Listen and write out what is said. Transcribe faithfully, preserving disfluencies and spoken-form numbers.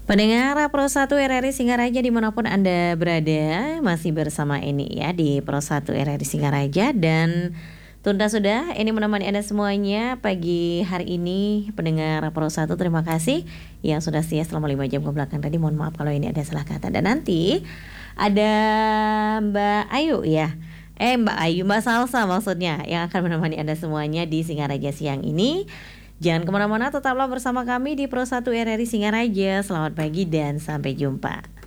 Pendengar Pro satu R R I Singaraja dimanapun Anda berada, masih bersama Eni ya di Pro satu R R I Singaraja. Dan tuntas sudah Eni menemani Anda semuanya pagi hari ini. Pendengar Pro satu, terima kasih yang sudah setia selama lima jam ke belakang tadi. Mohon maaf kalau ini ada salah kata. Dan nanti ada Mbak Ayu ya Eh Mbak Ayu, Mbak Salsa maksudnya, yang akan menemani Anda semuanya di Singaraja siang ini. Jangan kemana-mana, tetaplah bersama kami di Pro satu R R I Singaraja. Selamat pagi dan sampai jumpa.